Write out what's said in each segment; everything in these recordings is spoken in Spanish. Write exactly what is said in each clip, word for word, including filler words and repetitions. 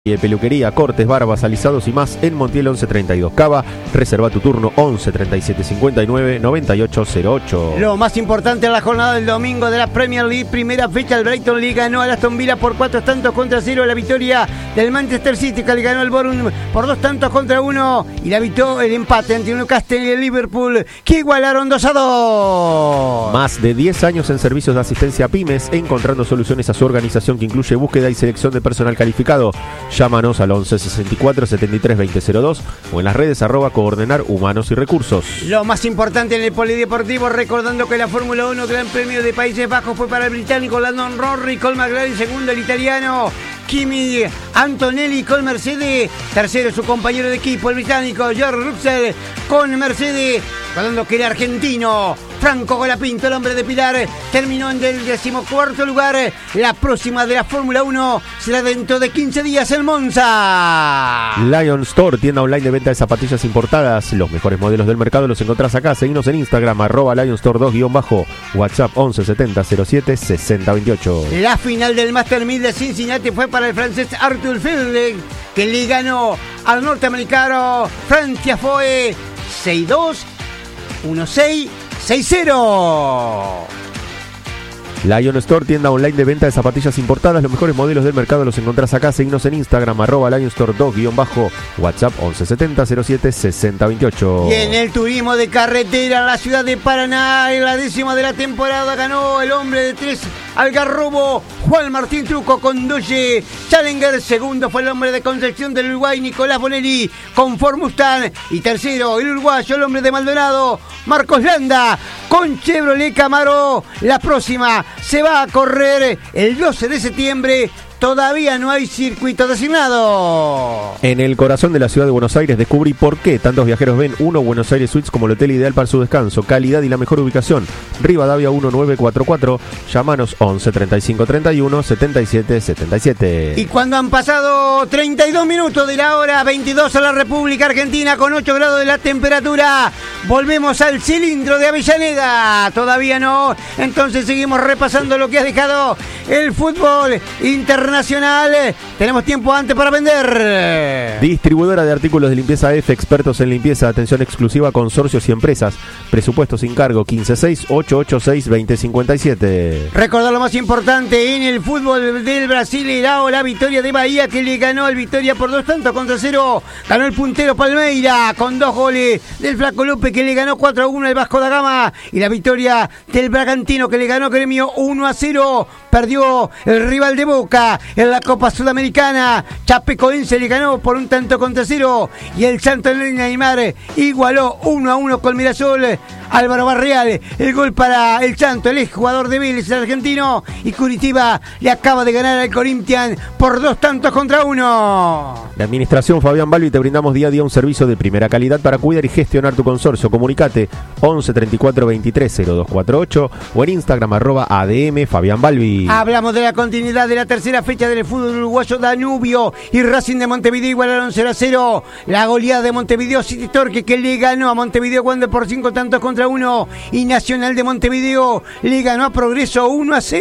Peluquería, cortes, barbas, alisados y más en Montiel once treinta y dos. Cava, reserva tu turno once treinta y siete cincuenta y nueve noventa y ocho cero ocho. Lo más importante en la jornada del domingo de la Premier League, primera fecha, el Brighton League ganó al Aston Villa por cuatro tantos contra cero, la victoria del Manchester City que le ganó el Bournemouth por dos tantos contra uno y la evitó el empate entre Newcastle y el Liverpool que igualaron dos a dos. Más de diez años en servicios de asistencia a pymes, encontrando soluciones a su organización que incluye búsqueda y selección de personal calificado. Llámanos al once sesenta y cuatro setenta y tres veinte cero dos o en las redes arroba coordinar humanos y recursos. Lo más importante en el polideportivo, recordando que la Fórmula uno Gran Premio de Países Bajos fue para el británico Landon Norris, Cole McLaren segundo, el italiano Kimi Antonelli con Mercedes, tercero su compañero de equipo, el británico George Russell con Mercedes, recordando que el argentino Franco Colapinto, el hombre de Pilar, terminó en el decimocuarto lugar. La próxima de la Fórmula uno será dentro de quince días en Monza. Lion Store, tienda online de venta de zapatillas importadas. Los mejores modelos del mercado los encontrás acá. Seguinos en Instagram, arroba Lion Store dos guión bajo, WhatsApp once setenta cero siete sesenta veintiocho. La final del Master mil de Cincinnati fue para el francés Arthur Filding, que le ganó al norteamericano Frank Tiafoe seis dos, uno seis, seis cero. Lion Store, tienda online de venta de zapatillas importadas. Los mejores modelos del mercado los encontrás acá. Seguinos en Instagram, arroba Lion Store dos guión bajo, WhatsApp once setenta cero siete sesenta veintiocho. Y en el turismo de carretera en la ciudad de Paraná, en la décima de la temporada, ganó el hombre de tres Algarrobo, Juan Martín Truco con Dodge Challenger. Segundo fue el hombre de Concepción del Uruguay, Nicolás Bonelli con Ford Mustang. Y tercero, el uruguayo, el hombre de Maldonado, Marcos Landa con Chevrolet Camaro. La próxima se va a correr el doce de septiembre. Todavía no hay circuito designado. En el corazón de la ciudad de Buenos Aires descubrí por qué tantos viajeros ven Uno Buenos Aires Suites como el hotel ideal para su descanso, calidad y la mejor ubicación. Rivadavia mil novecientos cuarenta y cuatro, llámanos once treinta y cinco treinta y uno setenta y siete setenta y siete. Y cuando han pasado treinta y dos minutos de la hora veintidós a la República Argentina con ocho grados de la temperatura, volvemos al cilindro de Avellaneda. Todavía no, entonces seguimos repasando lo que ha dejado el fútbol internacional. Nacional. Tenemos tiempo antes para vender. Distribuidora de artículos de limpieza F, expertos en limpieza, atención exclusiva a consorcios y empresas. Presupuesto sin cargo quince seis ocho ocho seis veinte cincuenta y siete. Recordar lo más importante en el fútbol del Brasil, era la victoria de Bahía que le ganó al Victoria por dos tantos contra cero. Ganó el puntero Palmeira con dos goles del Flaco López que le ganó cuatro a uno al Vasco da Gama. Y la victoria del Bragantino que le ganó Gremio uno a cero. Perdió el rival de Boca en la Copa Sudamericana. Chapecoense le ganó por un tanto contra cero. Y el Santo Neymar igualó uno a uno con Mirasol. Álvaro Barreal, el gol para el Santo, el ex jugador de Vélez, el argentino. Y Curitiba le acaba de ganar al Corinthians por dos tantos contra uno. De Administración Fabián Balbi te brindamos día a día un servicio de primera calidad para cuidar y gestionar tu consorcio. Comunicate once treinta y cuatro veintitrés cero dos cuarenta y ocho o en Instagram arroba A D M Fabián Balbi. Hablamos de la continuidad de la tercera fecha del fútbol uruguayo. Danubio y Racing de Montevideo igualaron cero a cero. La goleada de Montevideo City Torque que le ganó a Montevideo Wander por cinco tantos contra uno. Y Nacional de Montevideo le ganó a Progreso uno a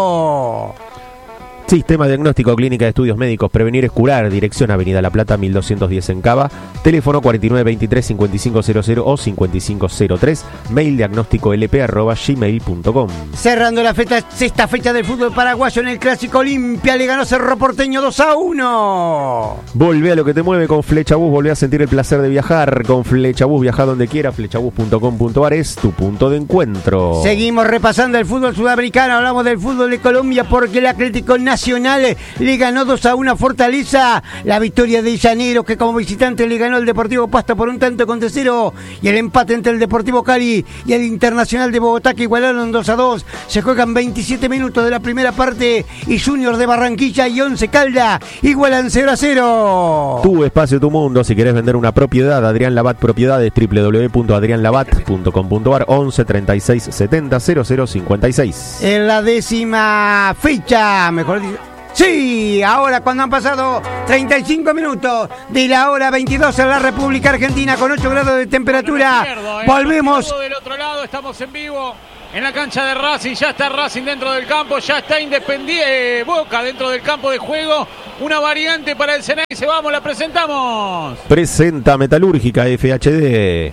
cero. Sistema Diagnóstico Clínica de Estudios Médicos, Prevenir es Curar, dirección Avenida La Plata mil doscientos diez en Cava, teléfono cuarenta y nueve veintitrés cincuenta y cinco cero cero o cincuenta y cinco cero tres, mail diagnóstico l p arroba gmail punto com. Cerrando la fecha, sexta fecha del fútbol paraguayo en el Clásico Olimpia, le ganó Cerro Porteño dos a uno. Volvé a lo que te mueve con Flechabús, volvé a sentir el placer de viajar con Flechabús, viaja donde quiera, flechabús punto com punto a r es tu punto de encuentro. Seguimos repasando el fútbol sudamericano, hablamos del fútbol de Colombia porque el Atlético Nacional le ganó dos a uno a Fortaleza. La victoria de Llanero que como visitante le ganó el Deportivo Pasto por un tanto contra cero. Y el empate entre el Deportivo Cali y el Internacional de Bogotá que igualaron dos a dos. Se juegan veintisiete minutos de la primera parte y Junior de Barranquilla y Once Caldas igualan cero a cero. Tu espacio, tu mundo. Si querés vender una propiedad, Adrián Labat Propiedades, doble u doble u doble u punto adrián labat punto com punto a r, once treinta y seis setenta cero cero cincuenta y seis. En la décima fecha, mejor dicho, sí, ahora cuando han pasado treinta y cinco minutos de la hora veintidós en la República Argentina con ocho grados de temperatura, volvemos. Del otro lado estamos en vivo en la cancha de Racing. Ya está Racing dentro del campo, ya está Independiente, eh, Boca dentro del campo de juego. Una variante para el Ceneice, vamos, la presentamos. Presenta Metalúrgica F H D.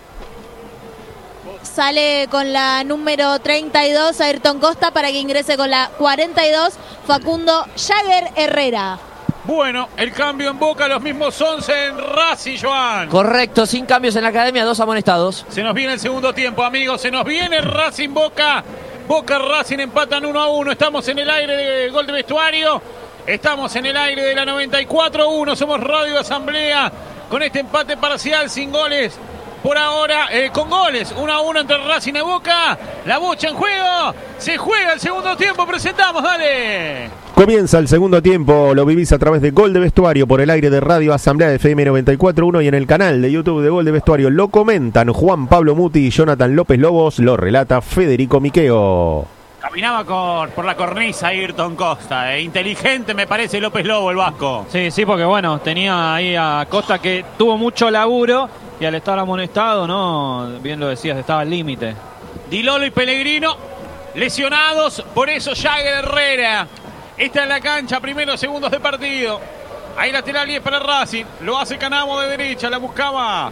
Sale con la número treinta y dos Ayrton Costa para que ingrese con la cuarenta y dos Facundo Jagger Herrera. Bueno, el cambio en Boca, los mismos once en Racing, Joan. Correcto, sin cambios en la academia, dos amonestados. Se nos viene el segundo tiempo, amigos, se nos viene Racing Boca. Boca Racing empatan uno a uno. Estamos en el aire de Gol de Vestuario. Estamos en el aire de la noventa y cuatro uno. Somos Radio Asamblea con este empate parcial sin goles. Por ahora, eh, con goles, uno a uno entre Racing y Boca. La bocha en juego. Se juega el segundo tiempo. Presentamos, dale. Comienza el segundo tiempo. Lo vivís a través de Gol de Vestuario por el aire de Radio Asamblea de F M noventa y cuatro uno y en el canal de YouTube de Gol de Vestuario. Lo comentan Juan Pablo Muti y Jonathan López Lobos. Lo relata Federico Miqueo. Caminaba por, por la cornisa Ayrton Costa. Eh. Inteligente me parece López Lobo, el vasco. Sí, sí, porque bueno, tenía ahí a Costa que tuvo mucho laburo. Y al estar amonestado, ¿no? Bien lo decías, estaba al límite. Di Lolo y Pellegrino lesionados, por eso Jagger Herrera está en la cancha, primeros segundos de partido. Ahí lateral diez para Racing, lo hace Canamo de derecha, la buscaba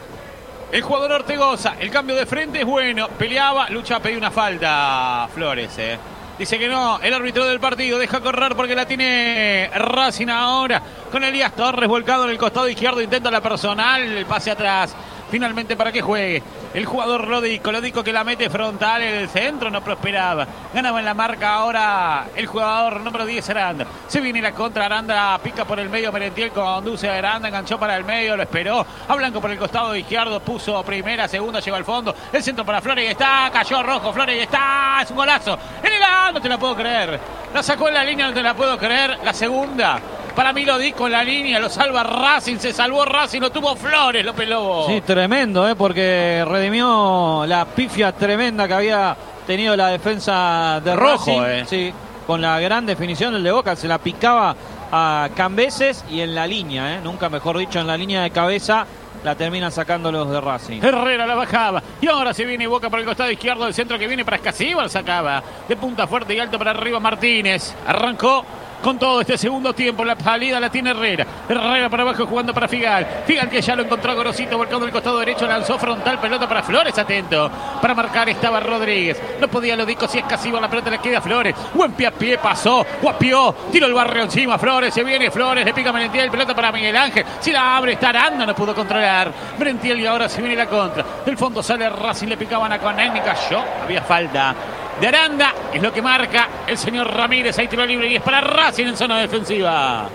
el jugador Ortegoza. El cambio de frente es bueno, peleaba, lucha, pedía una falta Flores, eh. Dice que no, el árbitro del partido deja correr porque la tiene Racing ahora. Con Elías Torres volcado en el costado izquierdo, intenta la personal, el pase atrás. Finalmente para que juegue el jugador Lodico, Lodico que la mete frontal en el centro, no prosperaba. Ganaba en la marca ahora el jugador número diez, Aranda. Se viene la contra, Aranda pica por el medio, Merentiel conduce a Aranda, enganchó para el medio, lo esperó. A Blanco por el costado izquierdo, puso primera, segunda, llegó al fondo. El centro para Flores y está, cayó rojo, Flores y está, es un golazo. En el A, no te la puedo creer. La sacó en la línea, no te la puedo creer. La segunda. Para mí lo dijo en la línea, lo salva Racing, se salvó Racing, lo tuvo Flores, López Lobo. Sí, tremendo, ¿eh? Porque redimió la pifia tremenda que había tenido la defensa de Rojo, Racing. eh. Sí, con la gran definición el de Boca, se la picaba a Cambeses y en la línea, ¿eh? Nunca mejor dicho, en la línea de cabeza la terminan sacando los de Racing. Herrera la bajaba. Y ahora se viene Boca por el costado izquierdo del centro que viene para Escasíbar, sacaba. De punta fuerte y alto para arriba Martínez. Arrancó con todo este segundo tiempo, la salida la tiene Herrera. Herrera para abajo jugando para Figal. Figal que ya lo encontró a Gorosito, volcando el costado derecho, lanzó frontal, pelota para Flores, atento. Para marcar estaba Rodríguez. No podía Lodico, si es Casivo, la pelota le queda a Flores. Buen pie a pie, pasó, guapió, tiró el barrio encima, Flores, se viene Flores, le pica Merentiel, pelota para Miguel Ángel. Si la abre, está Aranda, no pudo controlar. Merentiel y ahora se viene la contra. Del fondo sale Racing, le picaban a Conegni, cayó, había falta de Aranda, es lo que marca el señor Ramírez. Hay tiro libre y es para Racing en zona defensiva.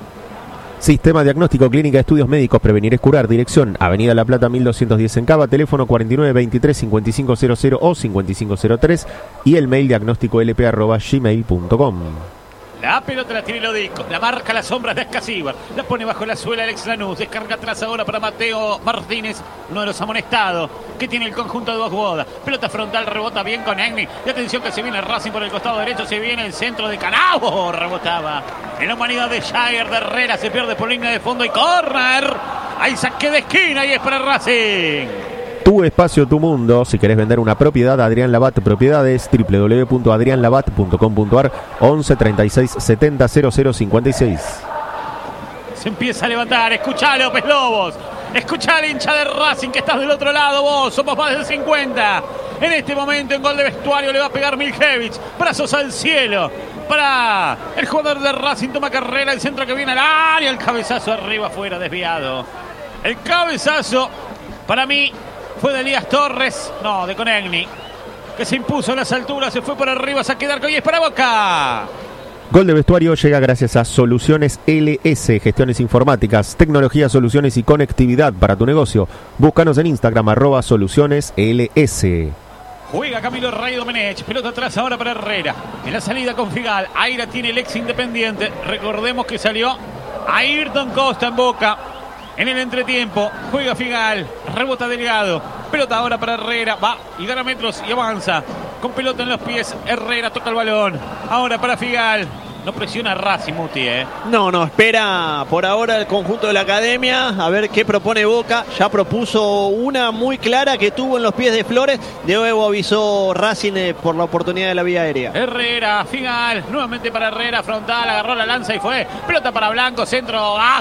Sistema Diagnóstico Clínica de Estudios Médicos, Prevenir es Curar. Dirección Avenida La Plata mil doscientos diez en Cava. Teléfono cuarenta y nueve veintitrés cincuenta y cinco cero cero o cincuenta y cinco cero tres. Y el mail diagnóstico l p arroba gmail punto com. La pelota la tiene Lodico, la marca las sombras de Escasíbar, la pone bajo la suela Alex Lanús, descarga atrás ahora para Mateo Martínez, uno de los amonestados que tiene el conjunto de dos bodas. Pelota frontal, rebota bien con Egni, y atención que se viene Racing por el costado derecho, se viene el centro de Canabo, rebotaba en la humanidad de Jagger de Herrera, se pierde por línea de fondo y córner, hay saque de esquina y es para Racing. Tu espacio, tu mundo. Si querés vender una propiedad, Adrián Labat Propiedades, w w w punto adrian labat punto com punto a r, once treinta y seis setenta cero cero cincuenta y seis. Se empieza a levantar, escuchá López Lobos, escuchá al hincha de Racing que estás del otro lado vos, somos más de cincuenta. En este momento en Gol de Vestuario le va a pegar Miljevich, brazos al cielo. Para el jugador de Racing, toma carrera, el centro que viene al área, el cabezazo arriba, afuera, desviado. El cabezazo, para mí, fue de Elías Torres, no, de Conegni, que se impuso en las alturas, se fue por arriba, saque de arco y es para Boca. Gol de Vestuario llega gracias a Soluciones L S, gestiones informáticas, tecnología, soluciones y conectividad para tu negocio. Búscanos en Instagram, arroba Soluciones L S. Juega Camilo Ray Domenech, pelota atrás ahora para Herrera. En la salida con Figal, Aira tiene el ex Independiente. Recordemos que salió Ayrton Costa en Boca. En el entretiempo, juega Figal, rebota Delgado, pelota ahora para Herrera, va y gana metros y avanza. Con pelota en los pies, Herrera toca el balón, ahora para Figal, No presiona Racing, Muti, ¿eh? No, no, espera por ahora el conjunto de la academia a ver qué propone Boca. Ya propuso una muy clara que tuvo en los pies de Flores. De nuevo avisó Racing eh, por la oportunidad de la vía aérea. Herrera, final, nuevamente para Herrera, frontal, agarró la lanza y fue. Pelota para Blanco, centro,